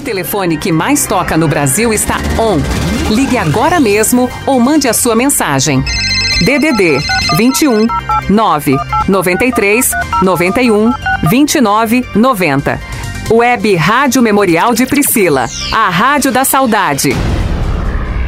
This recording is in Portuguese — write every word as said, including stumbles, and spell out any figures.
telefone que mais toca no Brasil está on. Ligue agora mesmo ou mande a sua mensagem. D D D vinte e um, nove, noventa e três, noventa e um, vinte e nove, noventa. Web Rádio Memorial de Priscila, a rádio da saudade.